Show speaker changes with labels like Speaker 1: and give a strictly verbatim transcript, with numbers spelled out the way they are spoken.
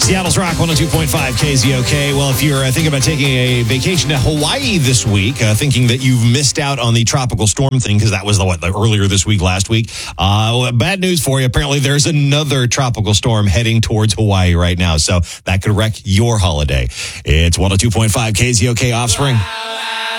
Speaker 1: Seattle's Rock one oh two point five K Z O K. Well, if you're uh, thinking about taking a vacation to Hawaii this week, uh, thinking that you've missed out on the tropical storm thing, because that was the what the, earlier this week, last week. Uh, well, bad news for you. Apparently, there's another tropical storm heading towards Hawaii right now, so that could wreck your holiday. It's one oh two point five K Z O K Offspring.